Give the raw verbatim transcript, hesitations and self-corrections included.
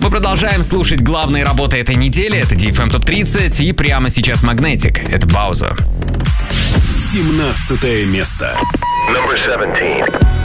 Мы продолжаем слушать главные работы этой недели. Это ди эф эм топ тридцать и прямо сейчас Magnetic. Это Бауза. семнадцатое место. Number seventeen.